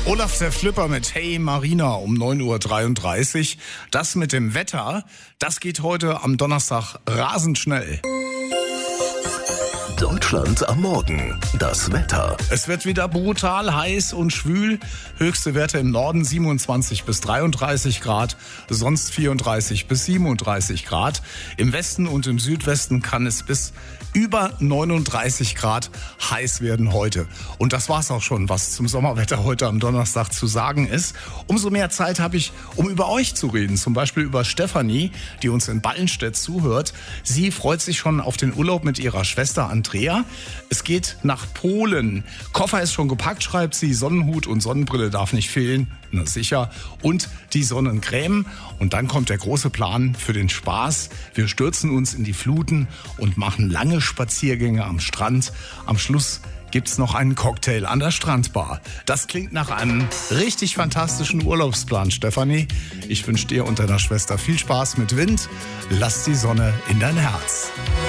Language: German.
Olaf der Flipper mit Hey Marina um 9.33 Uhr. Das mit dem Wetter, das geht heute am Donnerstag rasend schnell. Deutschland am Morgen. Das Wetter. Es wird wieder brutal heiß und schwül. Höchste Werte im Norden 27 bis 33 Grad, sonst 34 bis 37 Grad. Im Westen und im Südwesten kann es bis über 39 Grad heiß werden heute. Und das war's auch schon, was zum Sommerwetter heute am Donnerstag zu sagen ist. Umso mehr Zeit habe ich, um über euch zu reden. Zum Beispiel über Stefanie, die uns in Ballenstedt zuhört. Sie freut sich schon auf den Urlaub mit ihrer Schwester Andrea. Es geht nach Polen. Koffer ist schon gepackt, schreibt sie. Sonnenhut und Sonnenbrille darf nicht fehlen. Na sicher. Und die Sonnencreme. Und dann kommt der große Plan für den Spaß. Wir stürzen uns in die Fluten und machen lange Spaziergänge am Strand. Am Schluss gibt's noch einen Cocktail an der Strandbar. Das klingt nach einem richtig fantastischen Urlaubsplan, Stefanie. Ich wünsche dir und deiner Schwester viel Spaß mit Wind. Lass die Sonne in dein Herz.